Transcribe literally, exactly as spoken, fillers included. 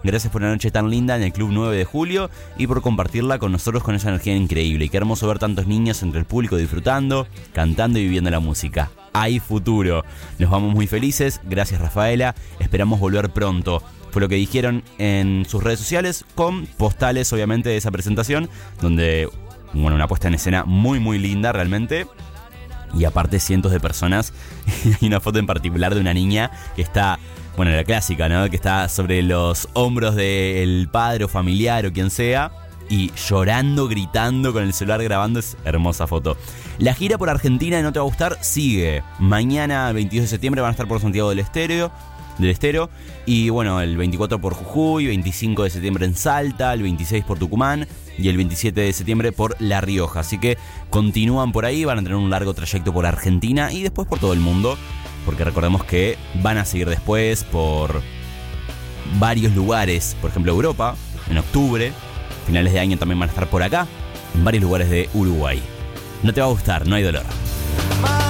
Gracias por una noche tan linda en el Club nueve de julio y por compartirla con nosotros con esa energía increíble. Y qué hermoso ver tantos niños entre el público disfrutando, cantando y viviendo la música. Hay futuro. Nos vamos muy felices. Gracias, Rafaela. Esperamos volver pronto. Fue lo que dijeron en sus redes sociales, con postales obviamente de esa presentación, donde, bueno, una puesta en escena muy muy linda realmente. Y aparte cientos de personas. Hay una foto en particular de una niña que está, bueno, la clásica, ¿no? Que está sobre los hombros del padre o familiar o quien sea, y llorando, gritando, con el celular grabando. Es hermosa foto. La gira por Argentina de No Te Va a Gustar sigue. Mañana, veintidós de septiembre, van a estar por Santiago del Estero. Del Estero. Y bueno, el veinticuatro por Jujuy, veinticinco de septiembre en Salta, el veintiséis por Tucumán y el veintisiete de septiembre por La Rioja. Así que continúan por ahí, van a tener un largo trayecto por Argentina y después por todo el mundo, porque recordemos que van a seguir después por varios lugares, por ejemplo Europa, en octubre, finales de año también van a estar por acá, en varios lugares de Uruguay. No te va a gustar, no hay dolor.